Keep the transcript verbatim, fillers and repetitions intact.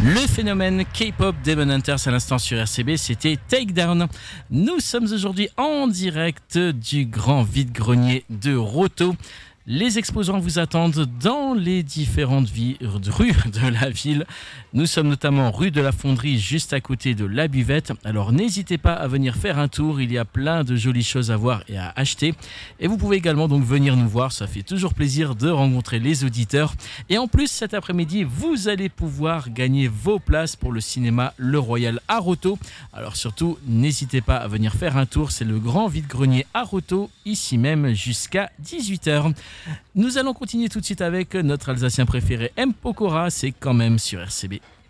Le phénomène K-pop Demon Hunters à l'instant sur R C B, c'était Takedown. Nous sommes aujourd'hui en direct du grand vide-grenier de Roto. Les exposants vous attendent dans les différentes vi- rues de la ville. Nous sommes notamment rue de la Fonderie, juste à côté de la buvette. Alors n'hésitez pas à venir faire un tour, il y a plein de jolies choses à voir et à acheter. Et vous pouvez également donc venir nous voir, ça fait toujours plaisir de rencontrer les auditeurs. Et en plus cet après-midi, vous allez pouvoir gagner vos places pour le cinéma Le Royal à Roto. Alors surtout, n'hésitez pas à venir faire un tour, c'est le grand vide-grenier à Roto, ici même jusqu'à dix-huit heures. Nous allons continuer tout de suite avec notre Alsacien préféré, M. Pokora, c'est quand même sur R C B.